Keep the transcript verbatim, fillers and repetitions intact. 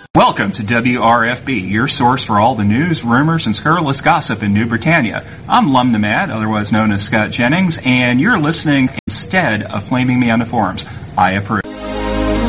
Welcome to W R F B, your source for all the news, rumors, and scurrilous gossip in New Britannia. I'm Lum Nomad, otherwise known as Scott Jennings, and you're listening instead of flaming me on the forums. I approve.